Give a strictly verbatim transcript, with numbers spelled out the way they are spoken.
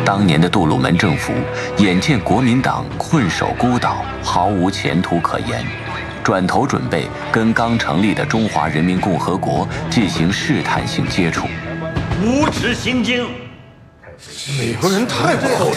当年的杜鲁门政府眼见国民党困守孤岛，毫无前途可言，转头准备跟刚成立的中华人民共和国进行试探性接触。 无耻行径！ 美国人太不厚道。